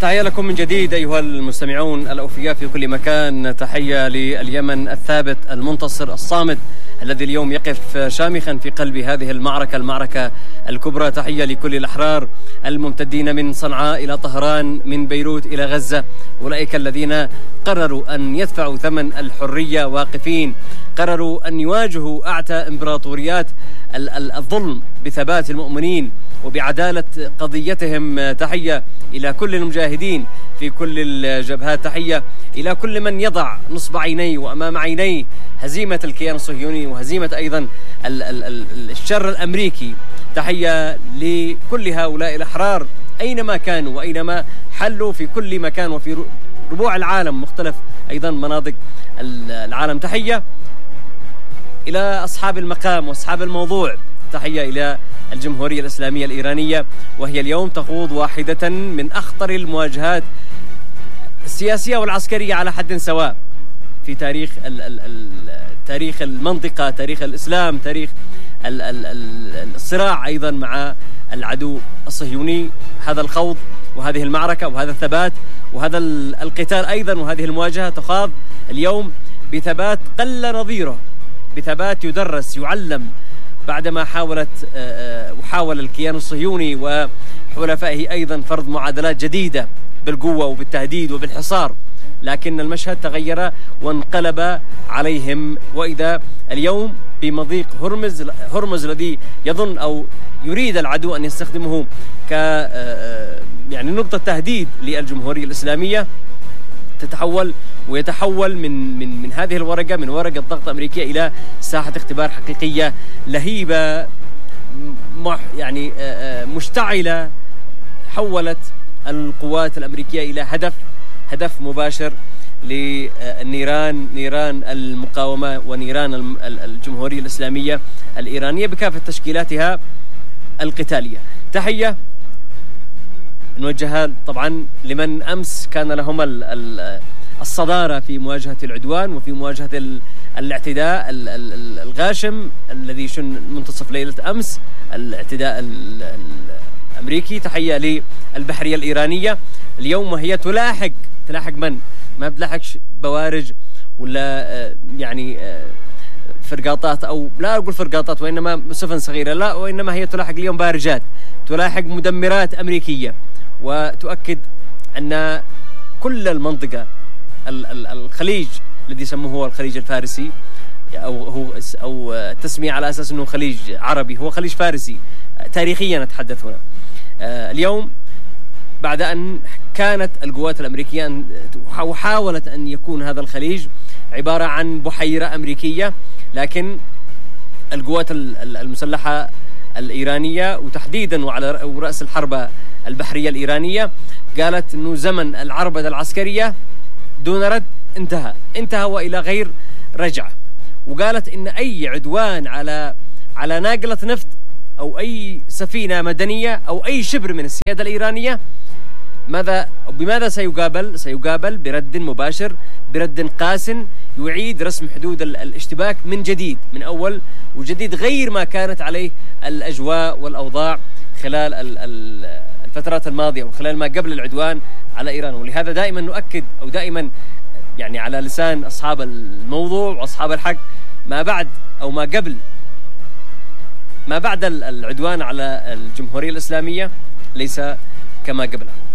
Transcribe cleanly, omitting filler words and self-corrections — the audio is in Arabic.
تحية لكم من جديد أيها المستمعون الأوفياء في كل مكان. تحية لليمن الثابت المنتصر الصامد الذي اليوم يقف شامخا في قلب هذه المعركة الكبرى. تحية لكل الأحرار الممتدين من صنعاء إلى طهران، من بيروت إلى غزة، أولئك الذين قرروا أن يدفعوا ثمن الحرية، واقفين قرروا أن يواجهوا أعتى إمبراطوريات الظلم بثبات المؤمنين وبعدالة قضيتهم. تحية إلى كل المجاهدين في كل الجبهات. تحية إلى كل من يضع نصب عينيه وأمام عينيه هزيمة الكيان الصهيوني وهزيمة أيضا الشر الأمريكي. تحية لكل هؤلاء الأحرار أينما كانوا وأينما حلوا في كل مكان وفي ربوع العالم، مختلف أيضا مناطق العالم. تحية إلى أصحاب المقام وأصحاب الموضوع. تحية إلى الجمهورية الإسلامية الإيرانية، وهي اليوم تخوض واحدة من أخطر المواجهات السياسية والعسكرية على حد سواء في تاريخ المنطقة، تاريخ الإسلام، تاريخ الصراع أيضا مع العدو الصهيوني. هذا الخوض وهذه المعركة وهذا الثبات وهذا القتال أيضا وهذه المواجهة تخاض اليوم بثبات قل نظيره، بثبات يدرس يعلم بعدما حاول الكيان الصهيوني وحلفائه أيضا فرض معادلات جديدة بالقوة وبالتهديد وبالحصار، لكن المشهد تغير وانقلب عليهم. وإذا اليوم بمضيق هرمز الذي يظن أو يريد العدو أن يستخدمه يعني نقطة تهديد للجمهورية الإسلامية، ويتحول من هذه الورقة، من ورقة ضغط أمريكية، إلى ساحة اختبار حقيقية لهيبة يعني مشتعلة، حولت القوات الأمريكية إلى هدف مباشر للنيران، نيران المقاومة ونيران الجمهورية الإسلامية الإيرانية بكافة تشكيلاتها القتالية. تحية نوجهها طبعا لمن أمس كان لهم الصدارة في مواجهة العدوان وفي مواجهة الاعتداء الغاشم الذي شن منتصف ليلة أمس، الاعتداء الأمريكي. تحية للبحرية الإيرانية اليوم، وهي تلاحق من؟ ما بتلاحقش بوارج ولا يعني فرقاطات، أو لا أقول فرقاطات وإنما سفن صغيرة، لا، وإنما هي تلاحق اليوم بارجات، تلاحق مدمرات أمريكية، وتؤكد أن كل المنطقة الخليج الذي يسموه هو الخليج الفارسي، أو تسمية على أساس أنه خليج عربي، هو خليج فارسي تاريخيا نتحدث هنا. اليوم بعد أن كانت القوات الأمريكية وحاولت أن يكون هذا الخليج عبارة عن بحيرة أمريكية، لكن القوات المسلحة الإيرانية وتحديدا وعلى رأس الحربة البحرية الإيرانية قالت أنه زمن العربدة العسكرية دون رد انتهى وإلى غير رجعة، وقالت إن أي عدوان على ناقلة نفط أو أي سفينة مدنية أو أي شبر من السيادة الإيرانية بماذا سيقابل برد مباشر، برد قاس يعيد رسم حدود الاشتباك من جديد، من أول وجديد، غير ما كانت عليه الأجواء والأوضاع خلال الفترات الماضية وخلال ما قبل العدوان على إيران. ولهذا دائما نؤكد، أو دائما يعني على لسان أصحاب الموضوع وأصحاب الحق، ما بعد العدوان على الجمهورية الإسلامية ليس كما قبلها.